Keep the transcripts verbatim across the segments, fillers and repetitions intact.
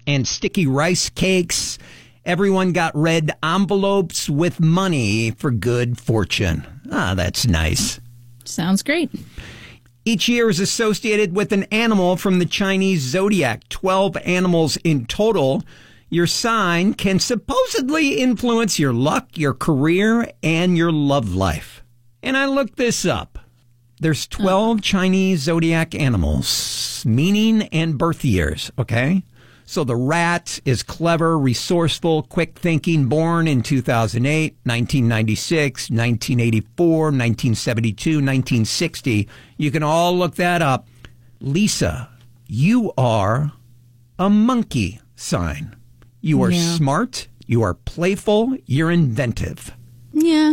and sticky rice cakes. Everyone got red envelopes with money for good fortune. Ah, that's nice. Sounds great. Each year is associated with an animal from the Chinese zodiac. twelve animals in total. Your sign can supposedly influence your luck, your career, and your love life. And I looked this up. There's twelve Chinese zodiac animals, meaning and birth years, okay? So the rat is clever, resourceful, quick thinking, born in two thousand eight, nineteen ninety-six, nineteen eighty-four, nineteen seventy-two, nineteen sixty. You can all look that up. Lisa, you are a monkey sign. You are Yeah. smart, you are playful, you're inventive. Yeah.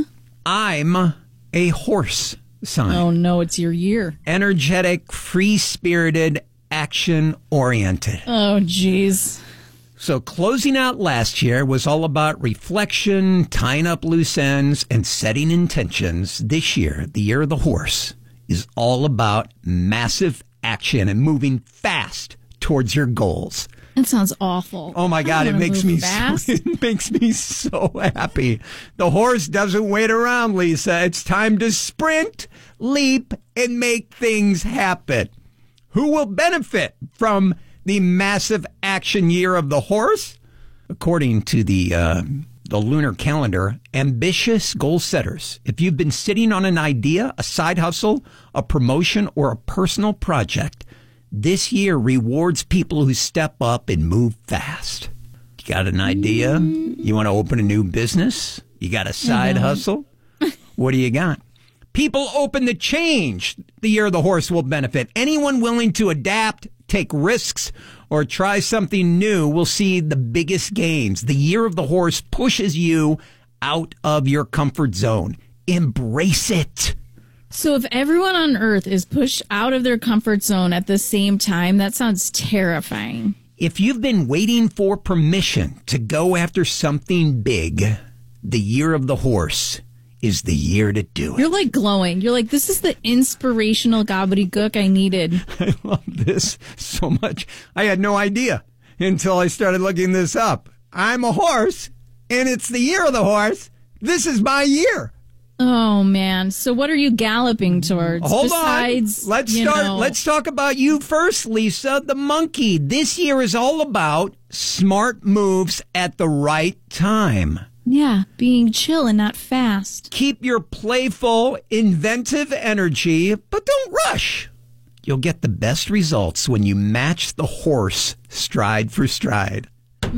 I'm a horse sign. Oh, no, it's your year. Energetic, free-spirited, action-oriented. Oh, jeez. So closing out last year was all about reflection, tying up loose ends, and setting intentions. This year, the year of the horse, is all about massive action and moving fast towards your goals. That sounds awful. Oh my God, I it wanna makes move me fast. so, it makes me so happy. The horse doesn't wait around, Lisa. It's time to sprint, leap, and make things happen. Who will benefit from the massive action year of the horse? According to the uh, the lunar calendar, ambitious goal setters. If you've been sitting on an idea, a side hustle, a promotion, or a personal project, this year rewards people who step up and move fast. You got an idea? You want to open a new business? You got a side hustle? What do you got? People open to change. The year of the horse will benefit. Anyone willing to adapt, take risks, or try something new will see the biggest gains. The year of the horse pushes you out of your comfort zone. Embrace it. So if everyone on Earth is pushed out of their comfort zone at the same time, that sounds terrifying. If you've been waiting for permission to go after something big, the year of the horse is the year to do it. You're like glowing. You're like, this is the inspirational gobbledygook I needed. I love this so much. I had no idea until I started looking this up. I'm a horse, and it's the year of the horse. This is my year. Oh, man. So what are you galloping towards? Hold Besides, on. Let's you start. know- Let's talk about you first, Lisa, the monkey. This year is all about smart moves at the right time. Yeah, being chill and not fast. Keep your playful, inventive energy, but don't rush. You'll get the best results when you match the horse stride for stride.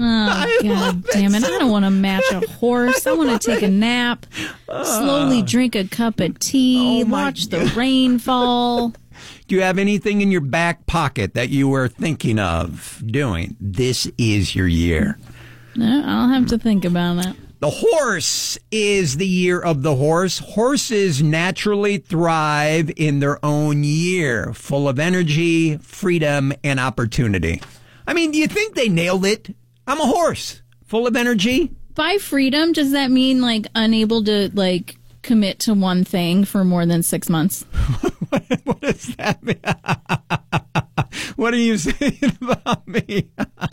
Oh, God damn it. I don't want to match a horse. I want to take a nap, slowly drink a cup of tea, Oh, my watch the rain fall. Do you have anything in your back pocket that you were thinking of doing? This is your year. No, I'll have to think about it. The horse is the year of the horse. Horses naturally thrive in their own year, full of energy, freedom, and opportunity. I mean, do you think they nailed it? I'm a horse, full of energy. By freedom, does that mean like unable to like commit to one thing for more than six months? What does that mean? What are you saying about me?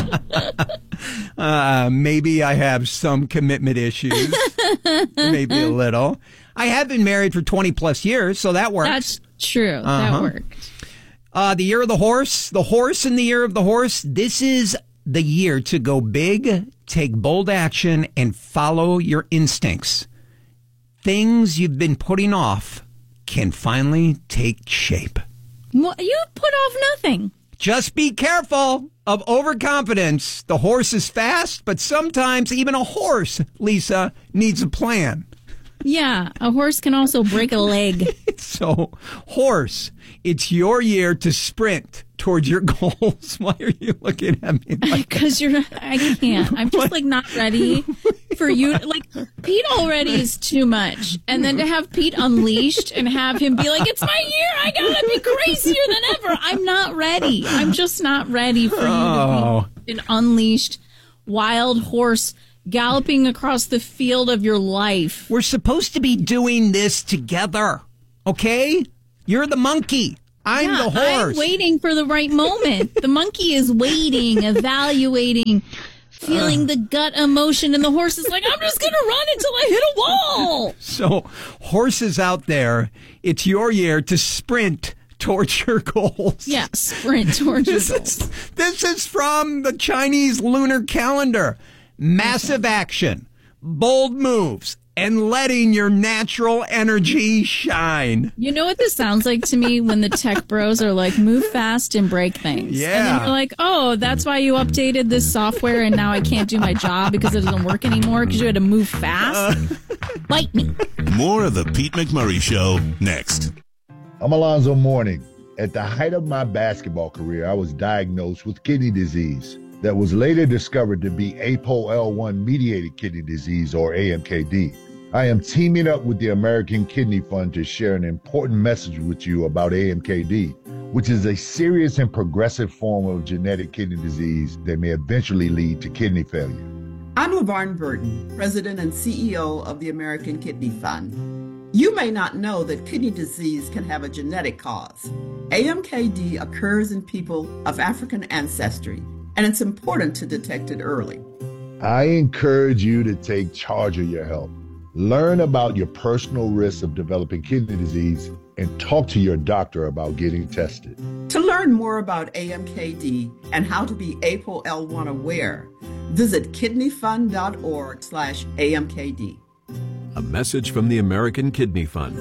uh, maybe I have some commitment issues. Maybe a little. I have been married for twenty plus years, so that works. That's true. Uh-huh. That worked. Uh, the year of the horse, the horse in the year of the horse. This is the year to go big, take bold action, and follow your instincts. Things you've been putting off can finally take shape. Well, you put off nothing. Just be careful of overconfidence. The horse is fast, but sometimes even a horse, Lisa, needs a plan. Yeah, a horse can also break a leg. So, horse, it's your year to sprint towards your goals. Why are you looking at me like Because you're, I can't. I'm just like not ready for you. Like Pete already is too much, and then to have Pete unleashed and have him be like, "It's my year. I gotta be crazier than ever." I'm not ready. I'm just not ready for you Oh. to be an unleashed wild horse galloping across the field of your life? We're supposed to be doing this together, okay? You're the monkey. I'm yeah, the horse. I'm waiting for the right moment. The monkey is waiting, evaluating, feeling the gut emotion, and the horse is like, I'm just going to run until I hit a wall. So, horses out there, it's your year to sprint towards your goals. Yeah, sprint towards your This goals. is, this is from the Chinese lunar calendar. Massive action, bold moves, and letting your natural energy shine. You know what this sounds like to me when the tech bros are like, move fast and break things. Yeah. And then you're like, oh, that's why you updated this software and now I can't do my job because it doesn't work anymore because you had to move fast? Bite me. More of the Pete McMurray Show next. I'm Alonzo Mourning. At the height of my basketball career, I was diagnosed with kidney disease that was later discovered to be A P O L one mediated kidney disease, or A M K D. I am teaming up with the American Kidney Fund to share an important message with you about A M K D, which is a serious and progressive form of genetic kidney disease that may eventually lead to kidney failure. I'm LaVarn Burton, President and C E O of the American Kidney Fund. You may not know that kidney disease can have a genetic cause. A M K D occurs in people of African ancestry, and it's important to detect it early. I encourage you to take charge of your health. Learn about your personal risks of developing kidney disease and talk to your doctor about getting tested. To learn more about A M K D and how to be A P O L one aware, visit kidneyfund.org slash AMKD. A message from the American Kidney Fund.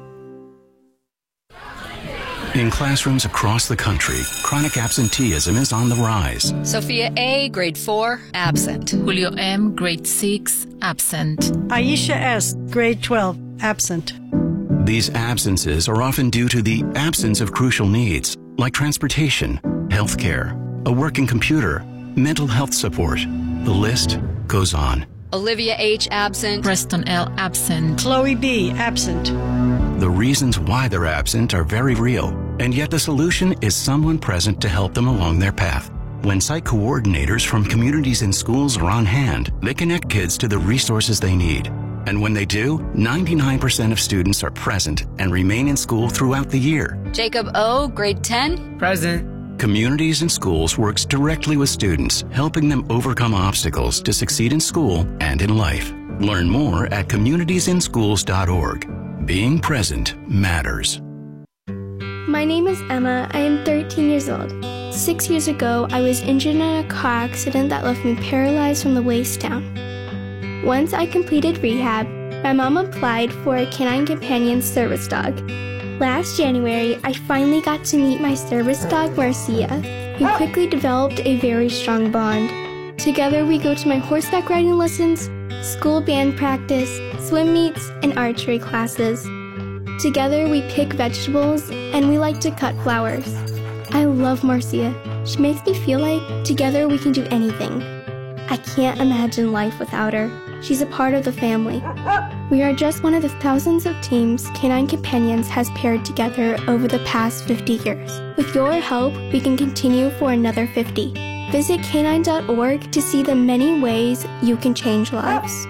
In classrooms across the country, chronic absenteeism is on the rise. Sophia A., grade four, absent. Julio M., grade six, absent. Aisha S., grade twelve, absent. These absences are often due to the absence of crucial needs, like transportation, health care, a working computer, mental health support. The list goes on. Olivia H., absent. Preston L., absent. Chloe B., absent. The reasons why they're absent are very real, and yet the solution is someone present to help them along their path. When site coordinators from communities and schools are on hand, they connect kids to the resources they need. And when they do, ninety-nine percent of students are present and remain in school throughout the year. Jacob O., grade ten, present. Communities and Schools works directly with students, helping them overcome obstacles to succeed in school and in life. Learn more at communities in schools dot org. Being present matters. My name is Emma. I am thirteen years old. Six years ago, I was injured in a car accident that left me paralyzed from the waist down. Once I completed rehab, my mom applied for a Canine Companion service dog. Last January, I finally got to meet my service dog, Marcia. We quickly developed a very strong bond. Together, we go to my horseback riding lessons, school band practice, swim meets, and archery classes. Together, we pick vegetables, and we like to cut flowers. I love Marcia. She makes me feel like together we can do anything. I can't imagine life without her. She's a part of the family. We are just one of the thousands of teams Canine Companions has paired together over the past fifty years. With your help, we can continue for another fifty. Visit canine dot org to see the many ways you can change lives.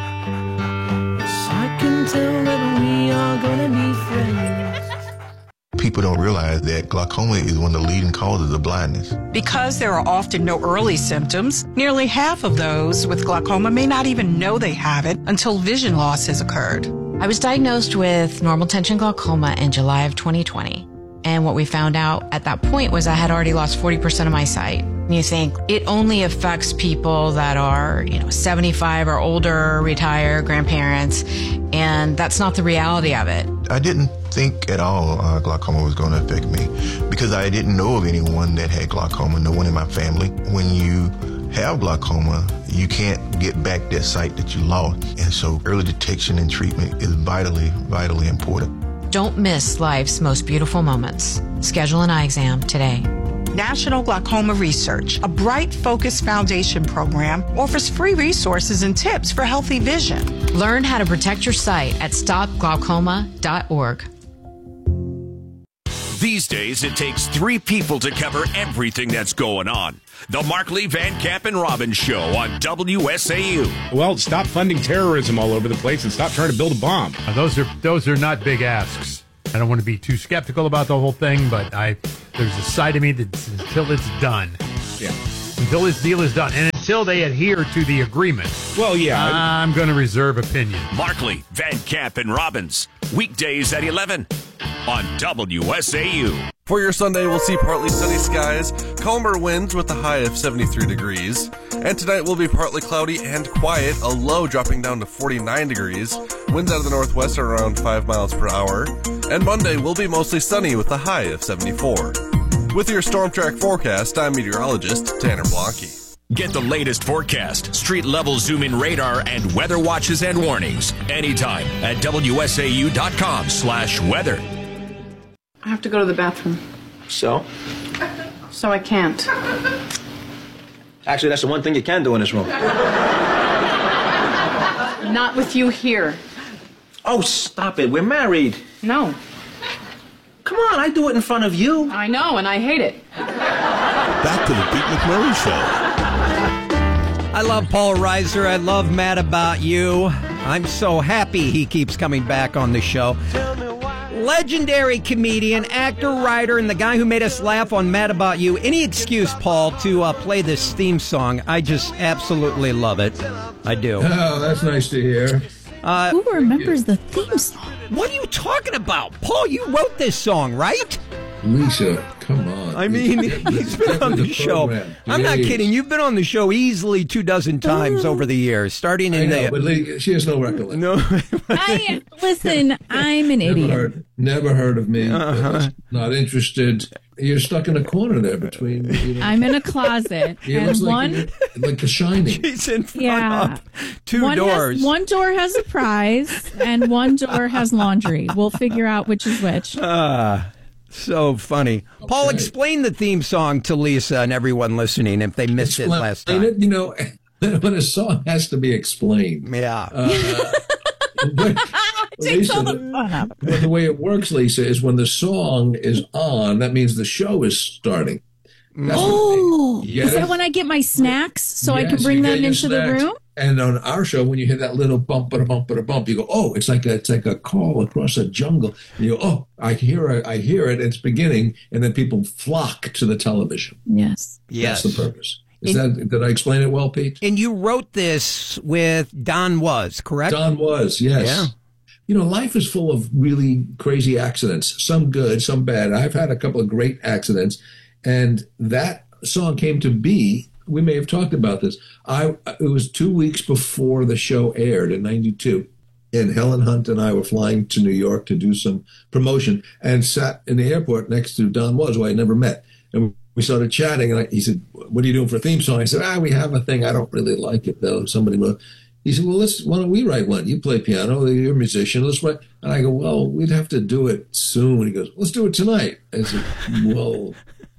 I can tell that we are gonna be friends. People don't realize that glaucoma is one of the leading causes of blindness. Because there are often no early symptoms, nearly half of those with glaucoma may not even know they have it until vision loss has occurred. I was diagnosed with normal tension glaucoma in July of twenty twenty. And what we found out at that point was I had already lost forty percent of my sight. And you think it only affects people that are, you know, seventy-five or older, retired, grandparents, and that's not the reality of it. I didn't think at all uh, glaucoma was going to affect me because I didn't know of anyone that had glaucoma, no one in my family. When you have glaucoma, you can't get back that sight that you lost. And so early detection and treatment is vitally, vitally important. Don't miss life's most beautiful moments. Schedule an eye exam today. National Glaucoma Research, a Bright Focus Foundation program, offers free resources and tips for healthy vision. Learn how to protect your sight at stop glaucoma dot org. These days, it takes three people to cover everything that's going on. The Markley, Van Camp, and Robbins Show on W S A U. Well, stop funding terrorism all over the place and stop trying to build a bomb. Uh, those are those are not big asks. I don't want to be too skeptical about the whole thing, but I there's a side of me that's until it's done. Yeah. Until this deal is done, and until they adhere to the agreement. Well, yeah. I'm going to reserve opinion. Markley, Van Camp, and Robbins. Weekdays at eleven on W S A U. For your Sunday, we'll see partly sunny skies, calmer winds with a high of seventy-three degrees. And tonight will be partly cloudy and quiet, a low dropping down to forty-nine degrees. Winds out of the northwest are around five miles per hour. And Monday will be mostly sunny with a high of seventy-four. With your Storm Track forecast, I'm meteorologist Tanner Blanke. Get the latest forecast, street-level zoom-in radar, and weather watches and warnings anytime at W S A U dot com slash weather. I have to go to the bathroom. So? So I can't. Actually, that's the one thing you can do in this room. Not with you here. Oh, stop it. We're married. No. Come on, I do it in front of you. I know, and I hate it. Back to the Pete McMurray Show. I love Paul Reiser. I love Mad About You. I'm so happy he keeps coming back on the show. Legendary comedian, actor, writer, and the guy who made us laugh on Mad About You. Any excuse, Paul, to uh, play this theme song. I just absolutely love it. I do. Oh, that's nice to hear. Uh, Who remembers the theme song? What are you talking about? Paul, you wrote this song, right? Lisa, come on. I mean, he's been on the, the show. I'm not kidding. You've been on the show easily two dozen times over the years, starting in I know, the... but Lee, she has no recollection. No. I, listen, I'm an never idiot. Heard, never heard of me. Uh-huh. Not interested. You're stuck in a corner there between... You know, I'm in a closet. it and looks one... like, like The Shining. She's in front Yeah. of two one doors. Has, one door has a prize, and one door has laundry. We'll figure out which is which. Ah, so funny. Okay. Paul, explain the theme song to Lisa and everyone listening if they missed Explain, it last time. It, you know, when a song has to be explained. Yeah. Uh, but, Lisa, the, the way it works, Lisa, is when the song is on, that means the show is starting. That's oh, is that it? when I get my snacks so yes, I can bring them into snacks. the room? And on our show, when you hear that little bump, but a bump, but a bump, you go, oh, it's like a, it's like a call across a jungle. And you go, oh, I hear it, I hear it. It's beginning, and then people flock to the television. Yes, yes, that's the purpose. Is and, that did I explain it well, Pete? And you wrote this with Don Was, correct? Don Was, yes. Yeah. You know, life is full of really crazy accidents. Some good, some bad. I've had a couple of great accidents, and that song came to be. We may have talked about this. I it was two weeks before the show aired in ninety-two, and Helen Hunt and I were flying to New York to do some promotion, and sat in the airport next to Don Was, who I had never met, and we started chatting. And I, he said, "What are you doing for a theme song?" I said, "Ah, we have a thing. I don't really like it though." Somebody wrote. He said, "Well, let's. Why don't we write one? You play piano. You're a musician. Let's write." And I go, "Well, we'd have to do it soon." He goes, "Let's do it tonight." I said, "Well."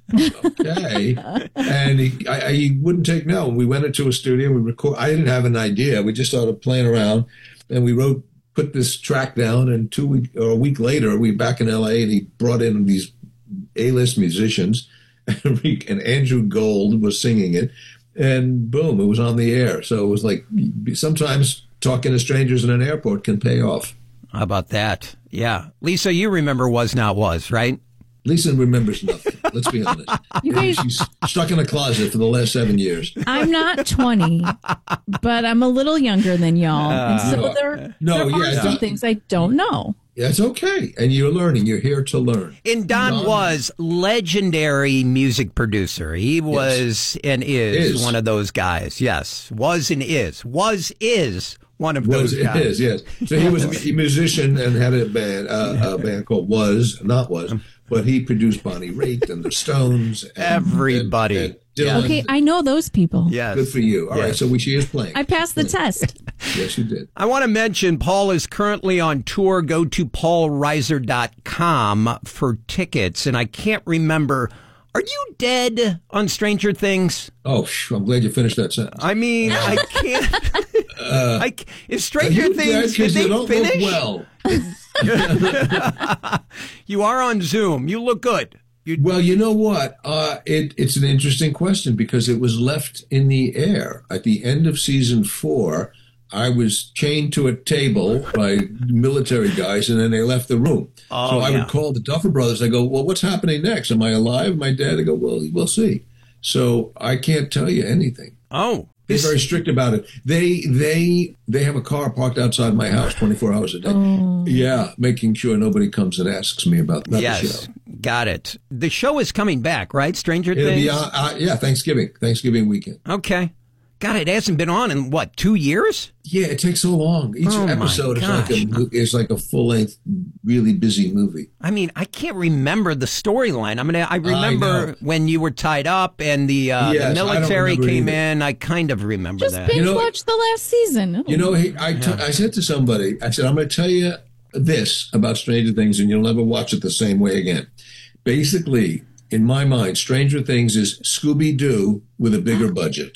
Okay, and he, I, I, he wouldn't take no. We went into a studio. We record. I didn't have an idea. We just started playing around, and we wrote, put this track down. And two week or a week later, we were back in L A, and he brought in these A-list musicians, and, we, and Andrew Gold was singing it, and boom, it was on the air. So it was like sometimes talking to strangers in an airport can pay off. How about that? Yeah, Lisa, you remember Was Not Was, right? Lisa remembers nothing. Let's be honest. You guys, she's stuck in a closet for the last seven years. I'm not twenty, but I'm a little younger than y'all. Uh, and so no, there, no, there yeah, are some things I don't know. That's okay. And you're learning. You're here to learn. And Don, Don Was legendary music producer. He was yes. and is, is one of those guys. Yes. Was and is. Was is one of was, those guys. Is, yes. So he was a musician and had a band, uh, a band called Was, not Was. But he produced Bonnie Raitt and the Stones. And, Everybody. And, and Dylan. Okay, I know those people. Yes. Good for you. All yes. right, so we, she is playing. I passed the test. Yes, you did. I want to mention Paul is currently on tour. Go to paul reiser dot com for tickets. And I can't remember, are you dead on Stranger Things? Oh, I'm glad you finished that sentence. I mean, I can't. uh, I, is Stranger Things, did they you don't finish? Look well. You are on Zoom. You look good. You... Well, you know what? Uh, it, it's an interesting question because it was left in the air. At the end of season four, I was chained to a table by military guys, and then they left the room. Oh, so I yeah. would call the Duffer Brothers. I go, well, what's happening next? Am I alive? My dad, I go, well, we'll see. So I can't tell you anything. Oh. They're very strict about it. They they they have a car parked outside my house twenty-four hours a day. Oh. Yeah, making sure nobody comes and asks me about, about yes, the show. Got it. The show is coming back, right? Stranger It'll Things? be on, uh, yeah, Thanksgiving. Thanksgiving weekend. Okay. God, it hasn't been on in, what, two years? Yeah, it takes so long. Each Oh, my episode is like, a, is like a full-length, really busy movie. I mean, I can't remember the storyline. I mean, I remember I know. when you were tied up and the, uh, Yes, the I don't military remember came either. in. I kind of remember Just that. binge You know- watch the last season. You know, he, I, t- I said to somebody, I said, I'm going to tell you this about Stranger Things, and you'll never watch it the same way again. Basically, in my mind, Stranger Things is Scooby-Doo with a bigger budget.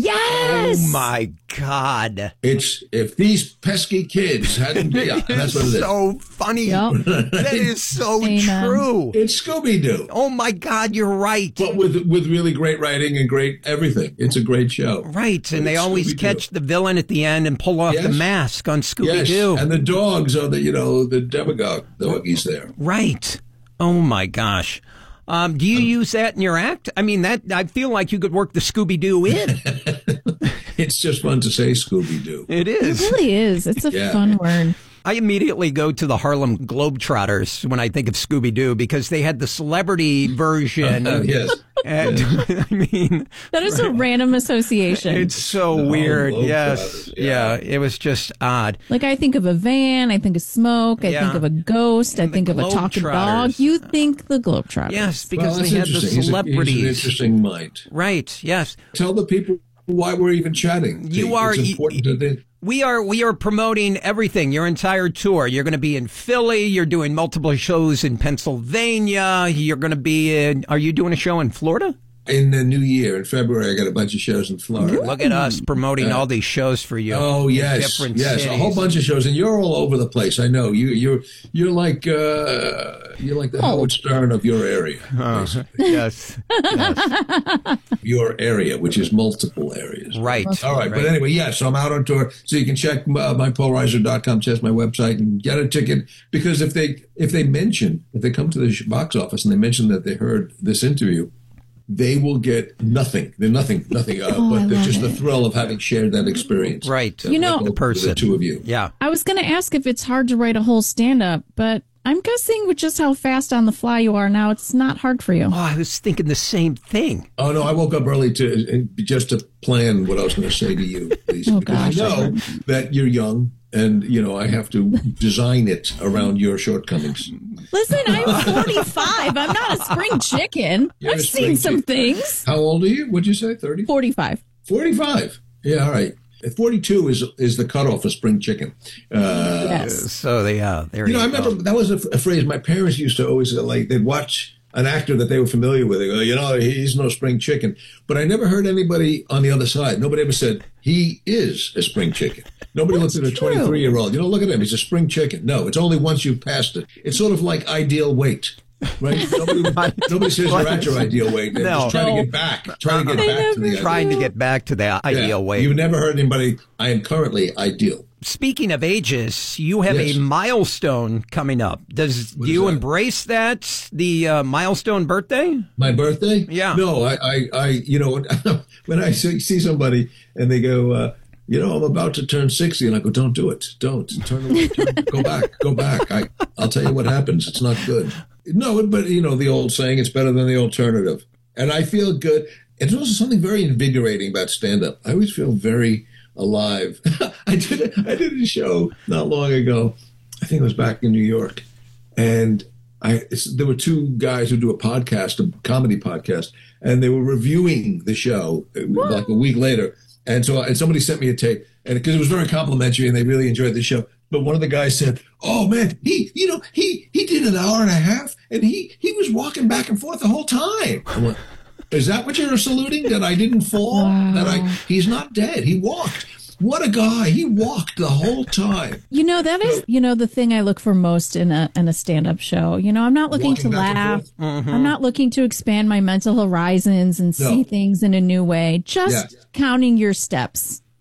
Yes. Oh, my God. It's if these pesky kids hadn't, yeah, that's what it is. So funny. Yep. That is so Amen. true. It's Scooby-Doo, Oh, my God, you're right. but with with really great writing and great everything. It's a great show. Right, and they It's always Scooby-Doo. catch the villain at the end and pull off the Yes. mask on Yes, Scooby-Doo. and the dogs are the you know the demagogue doggies there. Right. Oh, my gosh. Um, do you use that in your act? I mean, that I feel like you could work the Scooby-Doo in. It's just fun to say Scooby-Doo. It It is. really is. It's a Yeah. fun word. I immediately go to the Harlem Globetrotters when I think of Scooby-Doo because they had the celebrity version. yes. And I mean, That is a random association. it's so The weird. Harlem Yes. Globetrotters, Yeah. yeah. It was just odd. Like I think of a van, I think of smoke, I Yeah. think of a ghost, I And the think of a talking Globetrotters. dog. You think the Globetrotters. Yes, because Well, they that's had the interesting. He's a- He's, celebrities. an interesting mind. Right. Yes. Tell the people why we're even chatting. You Pete. are- It's important to the, We are we are promoting everything, your entire tour. You're going to be in Philly. You're doing multiple shows in Pennsylvania. You're going to be in. Are you doing a show in Florida? in the new year in February. I got a bunch of shows in Florida. Look at us promoting Uh, all these shows for you. Oh in yes, different yes, cities. a whole bunch of shows, and you're all over the place. I know you. You're you're like uh, you're like the Howard Stern of your area. Oh, yes. yes. Your area, which is multiple areas. Right. All right. right. But anyway, yeah, so I'm out on tour. So you can check uh, my paul reiser dot com, that's my website, and get a ticket. Because if they if they mention, if they come to the box office and they mention that they heard this interview, they will get nothing. They're nothing, nothing, uh, Oh, I but they're love just the it. thrill of having shared that experience. Right. You know- Like The person. The two of you. Yeah. I was going to ask if it's hard to write a whole stand-up, but I'm guessing with just how fast on the fly you are now, it's not hard for you. Oh, I was thinking the same thing. Oh no, I woke up early to just to plan what I was going to say to you, Lisa, Oh, because gosh. I know that you're young, and you know I have to design it around your shortcomings. Listen, I'm forty-five. I'm not a spring chicken. You're I've a spring seen some chicken. things. How old are you? What'd you say? Thirty? forty-five. Forty-five. Yeah, all right. Forty-two is is the cutoff for spring chicken. Uh, Yes. So they, uh, there You know, I go. remember that was a, a phrase my parents used to always like. They'd watch an actor that they were familiar with. They go, you know, he's no spring chicken. But I never heard anybody on the other side. Nobody ever said he is a spring chicken. Nobody looks at a true. twenty-three-year-old. You know, look at him. He's a spring chicken. No, it's only once you've passed it. It's sort of like ideal weight. Right? Nobody, nobody says you're at your ideal weight. They're No. just trying No. to get back. Trying to get They back to the never ideal. Trying to get back to the Yeah. ideal weight. You've never heard anybody, I am currently ideal. Speaking of ages, you have Yes. a milestone coming up. Does What do is you that? embrace that? The uh, milestone birthday? My birthday? Yeah. No, I, I, I you know, when I see, see somebody and they go, uh, you know, I'm about to turn sixty, and I go, don't do it. Don't. Turn away. Turn, go back. Go back. I, I'll tell you what happens. It's not good. No, but, you know, the old saying, it's better than the alternative. And I feel good. And there's also something very invigorating about stand-up. I always feel very alive. I did a, I did a show not long ago. I think it was back in New York. And I it's, there were two guys who do a podcast, a comedy podcast, and they were reviewing the show uh, like a week later. And so and somebody sent me a tape, and because it was very complimentary and they really enjoyed the show. But one of the guys said, "Oh man, he you know he he did an hour and a half, and he he was walking back and forth the whole time." I'm like, is that what you're saluting? That I didn't fall? Wow. That I he's not dead. He walked. What a guy! He walked the whole time. You know, that is, you know, the thing I look for most in a in a stand-up show. You know, I'm not looking Walking to back and laugh. forth. Mm-hmm. I'm not looking to expand my mental horizons and see No. things in a new way. Just Yeah. counting your steps.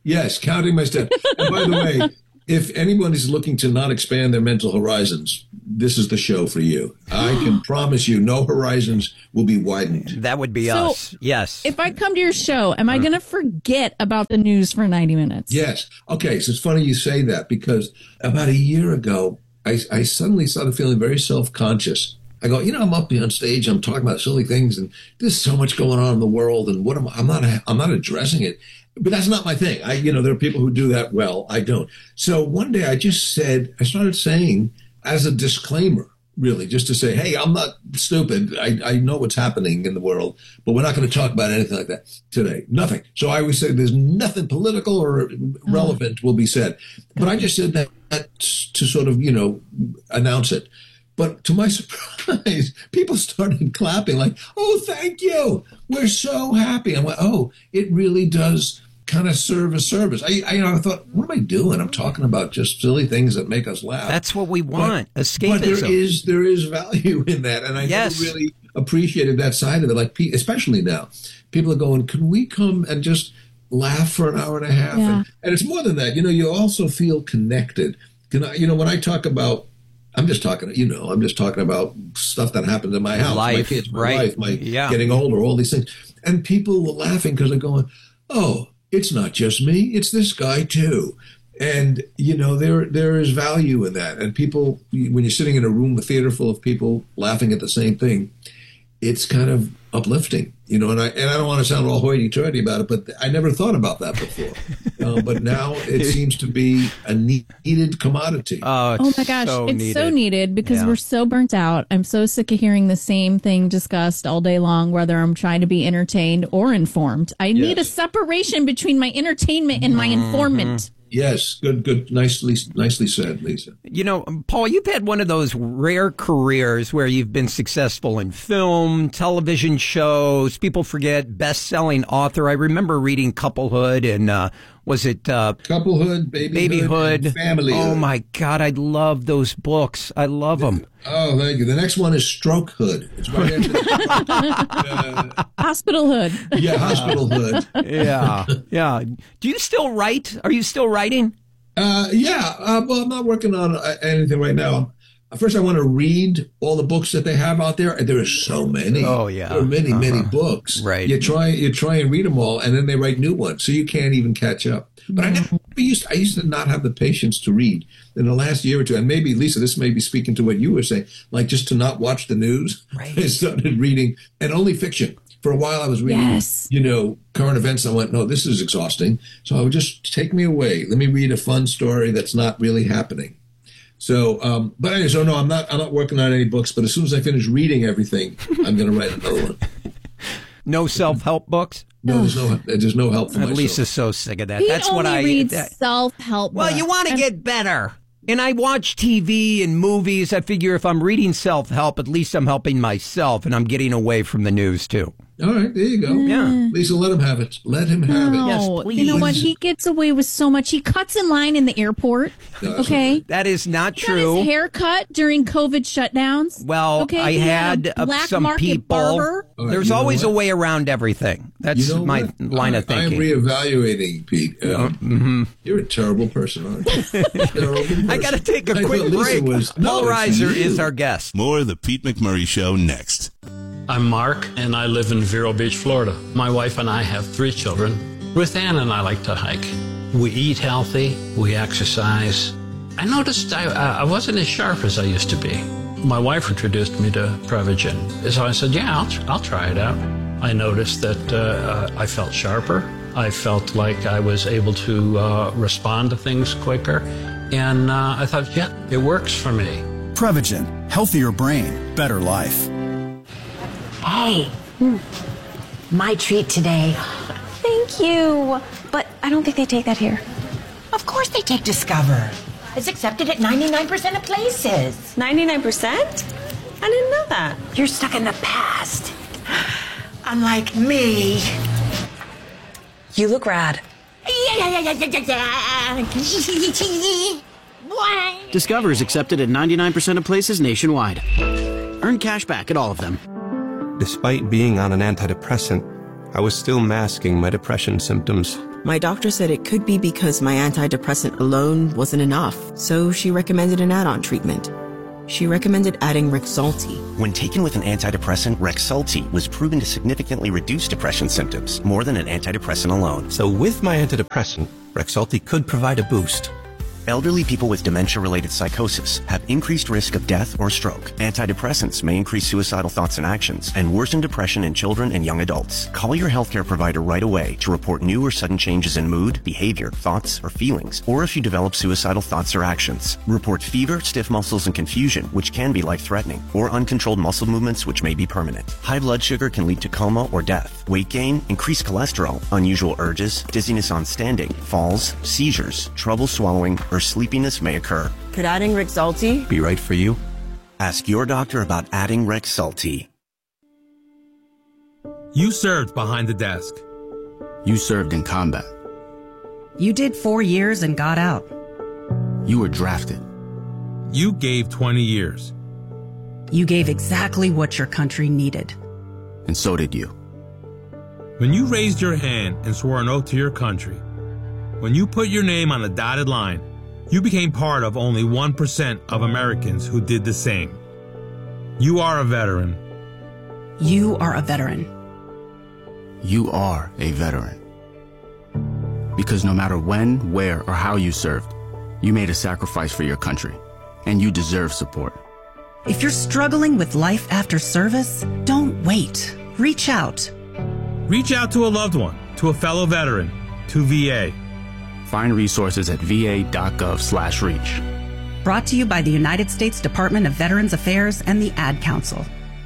Yes, counting my steps. And by the way, if anyone is looking to not expand their mental horizons, this is the show for you. I can promise you no horizons will be widened. That would be So, us. Yes. If I come to your show, am I going to forget about the news for ninety minutes? Yes. Okay, so it's funny you say that because about a year ago, I, I suddenly started feeling very self-conscious. I go, you know, I'm up on stage, I'm talking about silly things, and there's so much going on in the world, and what am I, I'm not, I'm not addressing it. But that's not my thing. I, you know, there are people who do that well. I don't. So one day I just said, I started saying as a disclaimer, really, just to say, hey, I'm not stupid. I, I know what's happening in the world, but we're not going to talk about anything like that today. Nothing. So I always say there's nothing political or relevant will be said. But I just said that, that to sort of, you know, announce it. But to my surprise, people started clapping like, oh, thank you. We're so happy. I went, oh, it really does kind of serve a service. I, I, you know, I thought, what am I doing? I'm talking about just silly things that make us laugh. That's what we want. But, Escapism. But there is, there is value in that. And I yes. never really appreciated that side of it. Like, especially now, people are going, can we come and just laugh for an hour and a half? Yeah. And, and it's more than that. You know, you also feel connected. Can I, you know, when I talk about, I'm just talking, you know, I'm just talking about stuff that happens in my house, life, my kids, my right. life, my yeah. getting older, all these things. And people were laughing because they're going, oh, it's not just me, it's this guy too. And, you know, there there is value in that. And people, when you're sitting in a room, a theater full of people laughing at the same thing, it's kind of uplifting, you know, and I and I don't want to sound all hoity-toity about it, but I never thought about that before. uh, but now it seems to be a needed commodity. Oh, oh my gosh, so it's needed. so needed because Yeah. we're so burnt out. I'm so sick of hearing the same thing discussed all day long, whether I'm trying to be entertained or informed. I need a separation between my entertainment and my informant. Yes, good, good, nicely, nicely said, Lisa. You know, Paul, you've had one of those rare careers where you've been successful in film, television shows. People forget best-selling author. I remember reading Couplehood and uh, was it uh, Couplehood, Babyhood, Babyhood, and Familyhood. Oh my God, I love those books. I love them. Oh, thank you. The next one is Strokehood. It's right after the, uh, Hospital Hood. Yeah, Hospital Hood. yeah, yeah. Do you still write? Are you still writing? Uh, yeah. Uh, well, I'm not working on uh, anything right now. First, I want to read all the books that they have out there, and there are so many. Oh yeah, there are many, uh-huh. many books. Right. You try, you try and read them all, and then they write new ones, so you can't even catch up. But I never used. I used to not have the patience to read. In the last year or two, and maybe Lisa, this may be speaking to what you were saying, like just to not watch the news. Right. I started reading, and only fiction. For a while, I was reading, yes. you know, current events. I went, no, this is exhausting. So I would just take me away. Let me read a fun story that's not really happening. So, um, but anyway, so no, I'm not. I'm not working on any books. But as soon as I finish reading everything, I'm going to write another one. No self-help books? No, there's no. There's no help for myself. Lisa's so sick of that. He That's only what I reads that, self-help. Well, books. you want to And- get better. And I watch T V and movies. I figure if I'm reading self-help, at least I'm helping myself, and I'm getting away from the news, too. All right, there you go. Yeah. Lisa, let him have it. Let him have No, it. Yes, you know what? please. He gets away with so much. He cuts in line in the airport. No, that's Okay. That is not He got true. his haircut during COVID shutdowns. Well, okay, I he had a uh, black some market people. barber. All right, There's you know always what? a way around everything. That's You know my what? line I, of thinking. I'm reevaluating, Pete. Um, mm-hmm. You're a terrible person, aren't you? terrible person. I got to take a I quick thought Lisa break. was- Paul No, it's Reiser you. is our guest. More of the Pete McMurray Show next. I'm Mark, and I live in Vero Beach, Florida. My wife and I have three children. Ruth Ann and I like to hike. We eat healthy. We exercise. I noticed I, I wasn't as sharp as I used to be. My wife introduced me to Prevagen. So I said, yeah, I'll, I'll try it out. I noticed that uh, I felt sharper. I felt like I was able to uh, respond to things quicker. And uh, I thought, yeah, it works for me. Prevagen. Healthier brain. Better life. Hey, my treat today. Thank you. But I don't think they take that here. Of course they take Discover. It's accepted at ninety-nine percent of places. ninety-nine percent? I didn't know that. You're stuck in the past. Unlike me. You look rad. Discover is accepted at ninety-nine percent of places nationwide. Earn cash back at all of them. Despite being on an antidepressant, I was still masking my depression symptoms. My doctor said it could be because my antidepressant alone wasn't enough, so she recommended an add-on treatment. She recommended adding Rexulti. When taken with an antidepressant, Rexulti was proven to significantly reduce depression symptoms, more than an antidepressant alone. So with my antidepressant, Rexulti could provide a boost. Elderly people with dementia-related psychosis have increased risk of death or stroke. Antidepressants may increase suicidal thoughts and actions and worsen depression in children and young adults. Call your healthcare provider right away to report new or sudden changes in mood, behavior, thoughts, or feelings, or if you develop suicidal thoughts or actions. Report fever, stiff muscles, and confusion, which can be life-threatening, or uncontrolled muscle movements, which may be permanent. High blood sugar can lead to coma or death. Weight gain, increased cholesterol, unusual urges, dizziness on standing, falls, seizures, trouble swallowing, or sleepiness may occur. Could adding Rexulti be right for you? Ask your doctor about adding Rexulti. You served behind the desk. You served in combat. You did four years and got out. You were drafted. You gave twenty years. You gave exactly what your country needed. And so did you. When you raised your hand and swore an oath to your country, when you put your name on a dotted line, you became part of only one percent of Americans who did the same. You are a veteran. You are a veteran. You are a veteran. Because no matter when, where, or how you served, you made a sacrifice for your country, and you deserve support. If you're struggling with life after service, don't wait. Reach out. Reach out to a loved one, to a fellow veteran, to V A. Find resources at va.gov slash reach. Brought to you by the United States Department of Veterans Affairs and the Ad Council.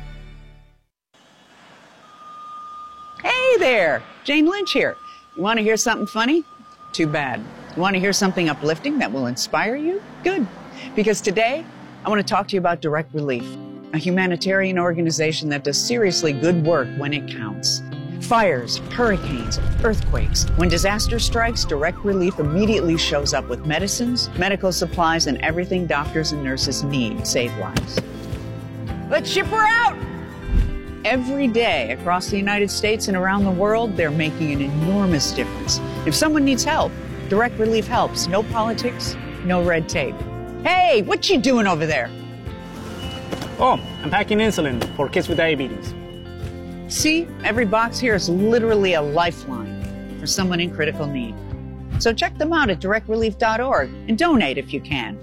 Hey there, Jane Lynch here. You want to hear something funny? Too bad. You want to hear something uplifting that will inspire you? Good. Because today, I want to talk to you about Direct Relief, a humanitarian organization that does seriously good work when it counts. Fires, hurricanes, earthquakes. When disaster strikes, Direct Relief immediately shows up with medicines, medical supplies, and everything doctors and nurses need to save lives. Let's ship her out! Every day across the United States and around the world, they're making an enormous difference. If someone needs help, Direct Relief helps. No politics, no red tape. Hey, what you doing over there? Oh, I'm packing insulin for kids with diabetes. See, every box here is literally a lifeline for someone in critical need. So check them out at direct relief dot org and donate if you can.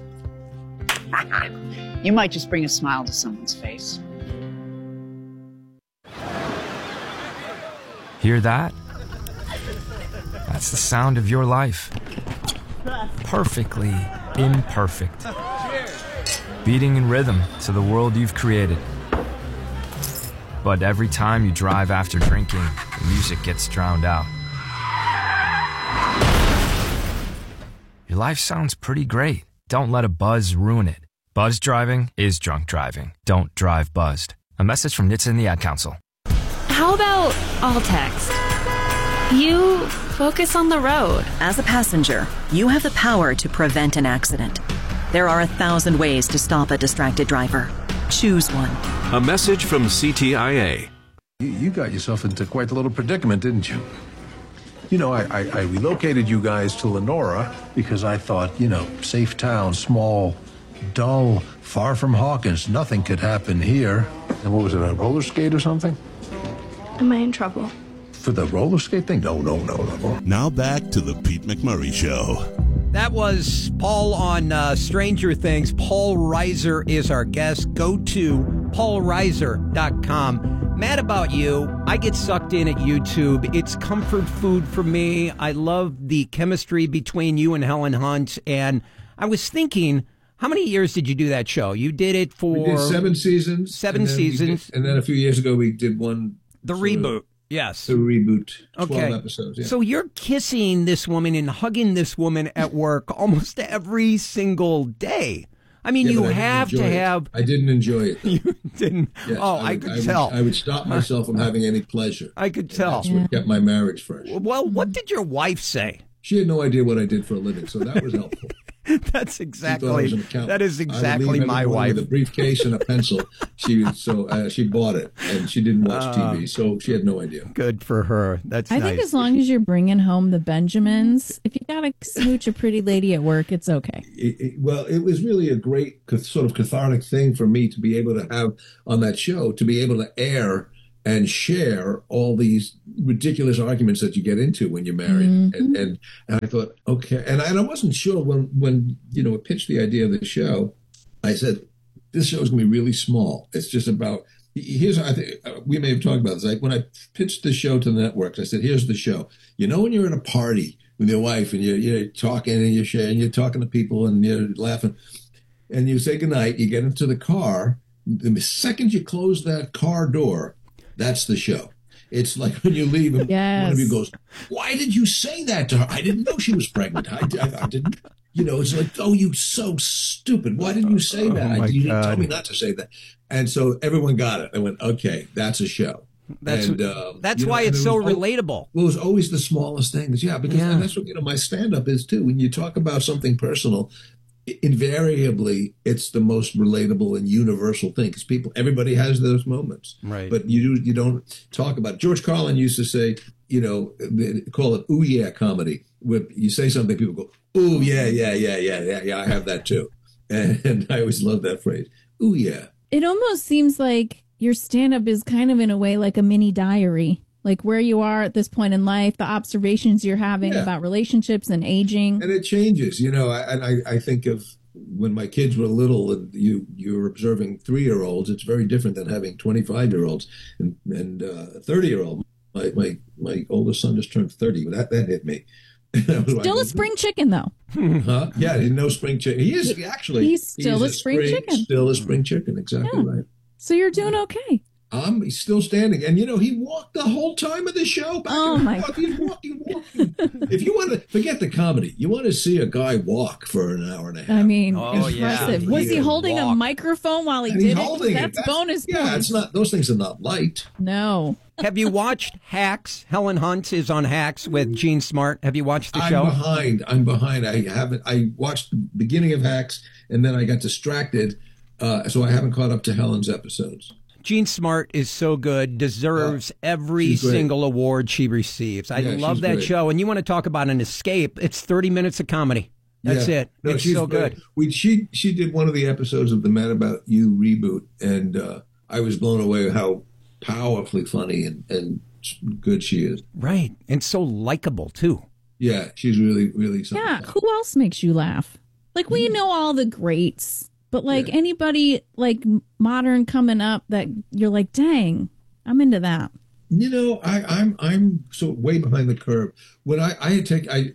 You might just bring a smile to someone's face. Hear that? That's the sound of your life. Perfectly imperfect. Beating in rhythm to the world you've created. But every time you drive after drinking, the music gets drowned out. Your life sounds pretty great. Don't let a buzz ruin it. Buzz driving is drunk driving. Don't drive buzzed. A message from N H T S A and the Ad Council. How about all text? You focus on the road. As a passenger, you have the power to prevent an accident. There are a thousand ways to stop a distracted driver. Choose one. A message from C T I A. You, you got yourself into quite a little predicament, didn't you? You know, I, I, I relocated you guys to Lenora because I thought, you know, safe town, small, dull, far from Hawkins. Nothing could happen here. And what was it, a roller skate or something? Am I in trouble? For the roller skate thing? No, no, no, no. Now back to the Pete McMurray Show. That was Paul on uh, Stranger Things. Paul Reiser is our guest. Go to paul reiser dot com. Mad About You. I get sucked in at YouTube. It's comfort food for me. I love the chemistry between you and Helen Hunt. And I was thinking, how many years did you do that show? You did it for... We did seven seasons. Seven seasons. Did, and then a few years ago, we did one... The reboot. Yes. The reboot. twelve Okay. episodes, yeah. So you're kissing this woman and hugging this woman at work almost every single day. I mean, Yeah, you but I didn't have to enjoy it. have... I didn't enjoy it. You didn't? Yes, oh, I, would- could I would- tell. I would stop myself from having any pleasure. I could tell. That's what kept my marriage fresh. Well, what did your wife say? She had no idea what I did for a living, so that was helpful. That's exactly She thought I was an accountant. that is I would exactly leave my every morning wife. with a briefcase and a pencil. She so uh, she bought it, and she didn't watch Uh, T V, so she had no idea. Good for her. That's I nice. think as long as you're bringing home the Benjamins, if you got to smooch a pretty lady at work, it's okay. It, it, well, it was really a great cath- sort of cathartic thing for me to be able to have on that show, to be able to air and share all these ridiculous arguments that you get into when you're married. Mm-hmm. And, and and I thought, okay, and I, and I wasn't sure when when you know I pitched the idea of the show. I said, this show is going to be really small. It's just about. Here's, I think we may have talked about this. Like when I pitched the show to the networks, I said, here's the show. You know, when you're at a party with your wife and you're, you're talking and you're sharing, you're talking to people and you're laughing, and you say goodnight, you get into the car. The second you close that car door, that's the show. It's like when you leave and yes. one of you goes, why did you say that to her? I didn't know she was pregnant. I, I, I didn't. You know, it's like, oh, you so stupid. Why didn't you say that? Oh I, you didn't God. tell me not to say that. And so everyone got it. I went, okay, that's a show. That's and, um, that's you know, why and it's it so was al- relatable. Well, it was always the smallest things. Yeah, because Yeah. and that's what, you know, my stand-up is too. When you talk about something personal, i- invariably it's the most relatable and universal thing because people, everybody has those moments. Right. But you do, you don't talk about it. George Carlin used to say, you know, they call it ooh yeah comedy. Where you say something, people go, ooh yeah, yeah, yeah, yeah, yeah, yeah, I have that too. And, and I always love that phrase. Ooh yeah. It almost seems like your stand-up is kind of in a way like a mini diary, like where you are at this point in life, the observations you're having Yeah. about relationships and aging. And it changes, you know. I, and I, I think of when my kids were little, and you you're observing three year olds. It's very different than having twenty-five year olds and and uh, thirty year old. My my my oldest son just turned thirty. That that hit me. That was Still like, a spring chicken, though. Huh? Yeah, he no spring chicken. He is actually. He's still a spring chicken. Still a spring chicken. Exactly Yeah. right. So you're doing okay. Um, he's still standing, and you know he walked the whole time of the show. Back Oh and my forth. He's walking, walking. If you want to forget the comedy, you want to see a guy walk for an hour and a half. I mean, Oh, impressive. yeah. Was He he can holding a walk. microphone while he And he's did it? holding it. That's, That's- bonus Yeah, points. it's not. Those things are not light. No. Have you watched Hacks? Helen Hunt is on Hacks with Gene Smart. Have you watched the I'm show? behind. I'm behind. I haven't. I watched the beginning of Hacks, and then I got distracted, uh, so I haven't caught up to Helen's episodes. Gene Smart is so good, deserves every she's great. single award she receives. I Yeah, love she's that great. show. And you want to talk about an escape? It's thirty minutes of comedy. That's Yeah. it. No, it's she's so great. good. We she she did one of the episodes of the Mad About You reboot, and uh, I was blown away with how powerfully funny and, and good she is. Right. And so likable, too. Yeah, she's really, really something. Yeah. Who else makes you laugh? Like, we know all the greats, but like anybody like modern coming up that you're like, dang, I'm into that. You know, I, I'm I'm so way behind the curve. When I I had take I.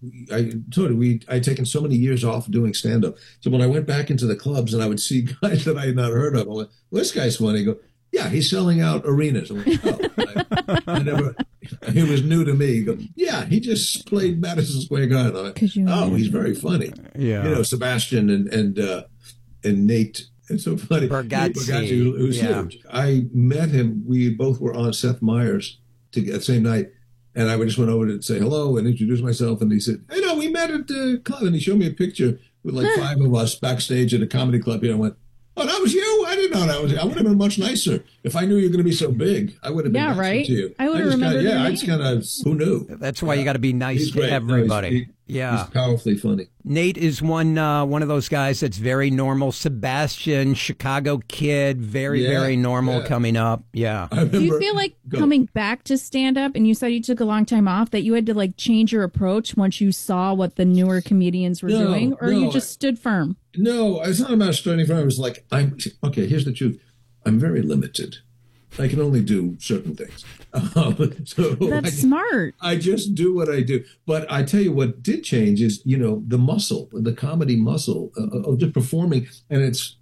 I told you we I'd taken so many years off doing stand up. So when I went back into the clubs and I would see guys that I had not heard of, I went, well, "This guy's funny." I go, "Yeah, he's selling out arenas." I went, oh, I, I never. It was new to me. You go, "Yeah, he just played Madison Square Garden." I went, oh, he's very funny. Yeah, you know, Sebastian and and uh, and Nate. It's so funny. Bargatze. Nate Bargatze, who, who's Yeah. huge. I met him. We both were on Seth Meyers to the same night. And I just went over to say hello and introduce myself. And he said, hey, no, we met at the club. And he showed me a picture with like five of us backstage at a comedy club here. I went, oh, that was you? I didn't know that was you. I would have been much nicer. If I knew you were going to be so big, I would have been Yeah, nicer right? to you. I would have just remembered kinda- your Yeah, I name. just kind of, who knew? That's why you got to be nice He's to great. No, he's- everybody. he- yeah. He's powerfully funny. Nate is one uh, one of those guys that's very normal. Sebastian, Chicago kid, very, Yeah, very normal yeah. coming up. Yeah. Do you feel like Go. coming back to stand up, and you said you took a long time off, that you had to like change your approach once you saw what the newer comedians were No, doing, or you no, just stood firm? No, it's not about starting from. I was like, I'm okay. Here's the truth. I'm very limited. I can only do certain things. Um, so That's I, smart. I just do what I do. But I tell you what did change is, you know, the muscle, the comedy muscle uh, of just performing, and it's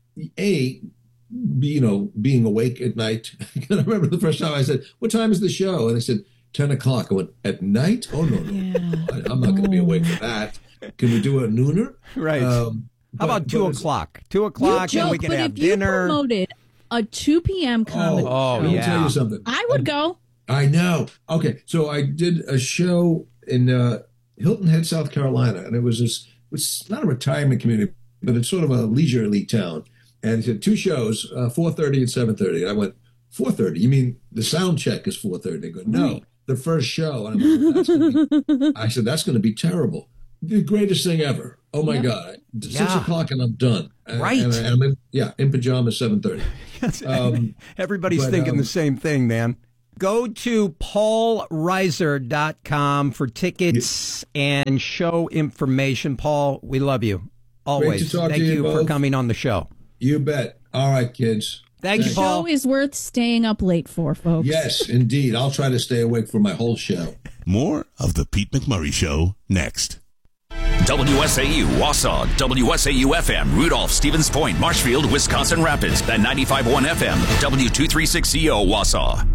a. Be, you know, being awake at night. I remember the first time I said, "What time is the show?" And they said, ten o'clock. I went, "At night? Oh no, no, Yeah. I, I'm not going to be awake for that. Can we do a nooner?" Right. Um, How about but- two but it's- o'clock? Two You o'clock, joke, and we can but have if you dinner. promoted a two p.m. comedy, Oh, Let me yeah. tell you something. I would go. I know. Okay, so I did a show in uh, Hilton Head, South Carolina, and it was this it's not a retirement community, but it's sort of a leisurely town. And he said, two shows, uh, four thirty and seven thirty. And I went, four thirty? You mean the sound check is four thirty? They go, no, right. The first show. And I'm like, that's gonna be, I said, that's going to be terrible. The greatest thing ever. Oh, my yep. God. Six yeah. o'clock and I'm done. Right. And, and I'm in, yeah, in pajamas, seven thirty. Um, Everybody's but, thinking um, the same thing, man. Go to paul reiser dot com for tickets yeah. and show information. Paul, we love you. Always. Great to talk Thank to you, you both. for coming on the show. You bet. All right, kids. Thank Thanks. you, Paul. The show is worth staying up late for, folks. Yes, indeed. I'll try to stay awake for my whole show. More of the Pete McMurray Show next. W S A U, Wausau, W S A U F M, Rudolph, Stevens Point, Marshfield, Wisconsin Rapids, and ninety-five point one F M, W two thirty-six C O, Wausau.